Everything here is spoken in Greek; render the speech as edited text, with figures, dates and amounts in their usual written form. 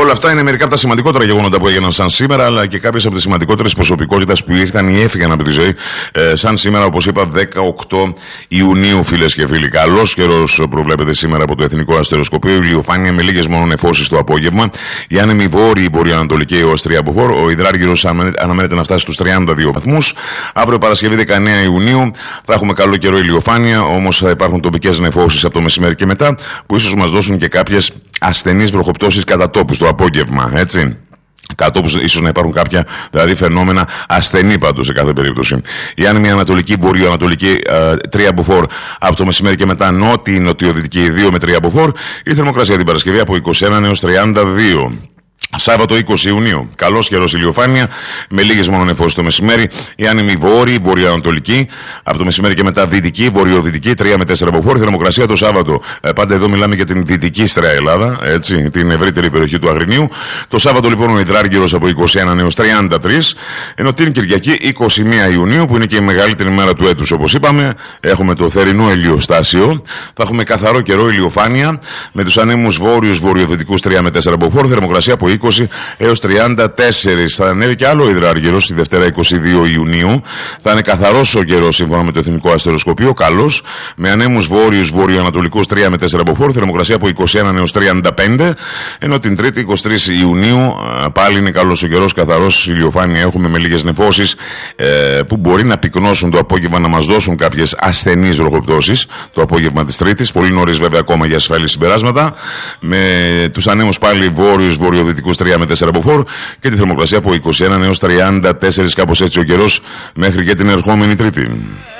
Όλα αυτά είναι μερικά από τα σημαντικότερα γεγονότα που έγιναν σαν σήμερα, αλλά και κάποιες από τις σημαντικότερες προσωπικότητες που ήρθαν ή έφυγαν από τη ζωή. Σαν σήμερα, όπως είπα, 18 Ιουνίου, φίλες και φίλοι. Καλός καιρός προβλέπεται σήμερα από το Εθνικό Αστεροσκοπείο. Ηλιοφάνεια με λίγες μόνο νεφώσεις το απόγευμα. Η άνεμη βόρειη, βορειοανατολική έως 3 από φόρ. Ο υδράργυρος αναμένεται να φτάσει στους 32 βαθμούς. Αύριο Παρασκευή 19 Ιουνίου θα έχουμε καλό καιρό, ηλιοφάνεια, όμως θα υπάρχουν τοπικές νεφώσεις από το μεσημέρι και μετά, που ίσως μας δώσουν και κάποιες ασθενείς βροχοπτώσεις κατά τόπου το απόγευμα, έτσι. Κατόπου ίσως να υπάρχουν κάποια δηλαδή φαινόμενα ασθενή πάντως σε κάθε περίπτωση. Η άνεμη ανατολική, βορειοανατολική 3 από φόρ από το μεσημέρι και μετά, νότιο-νοτιοδυτική 2 με 3 από φόρ. Η θερμοκρασία την Παρασκευή από 21 έως 32. Σάββατο 20 Ιουνίου. Καλός καιρός, ηλιοφάνεια, με λίγες μόνο νεφώσεις το μεσημέρι. Η άνεμη βόρειη, βορειοανατολική, από το μεσημέρι και μετά δυτική, βορειοδυτική, 3 με 4 από φόρ. Η θερμοκρασία το Σάββατο. Πάντα εδώ μιλάμε για την δυτική στραία Ελλάδα, έτσι, την ευρύτερη περιοχή του Αγρινίου. Το Σάββατο λοιπόν ο υδράργυρος από 21 έως 33. Ενώ την Κυριακή 21 Ιουνίου, που είναι και η μεγαλύτερη μέρα του έτους, όπως είπαμε, έχουμε το θερινό ηλιοστάσιο. Θα έχουμε καθαρό καιρό, ηλιοφάνεια, με τους ανέμους βόρειους, βορειοδυτικούς 3 με 4 από φόρ. Θερμοκρασία από 20 έως 34. Θα ανέβει και άλλο υδράργυρος τη Δευτέρα 22 Ιουνίου. Θα είναι καθαρός ο καιρός σύμφωνα με το Εθνικό Αστεροσκοπείο. Καλός, με ανέμους βόρειους, βορειοανατολικούς 3 με 4 από φόρ. Θερμοκρασία από 21 έως 35. Ενώ την Τρίτη 23 Ιουνίου πάλι είναι καλός ο καιρός, καθαρός, ηλιοφάνεια έχουμε με λίγες νεφώσεις που μπορεί να πυκνώσουν το απόγευμα, να μας δώσουν κάποιες ασθενείς βροχοπτώσεις το απόγευμα της Τρίτης. Πολύ νωρίς βέβαια ακόμα για ασφαλή συμπεράσματα. Με τους ανέμους πάλι βόρειους, βορειοδυτικούς 3 με 4 από φόρ και τη θερμοκρασία από 21 έως 34. Κάπως έτσι ο καιρός μέχρι και την ερχόμενη Τρίτη.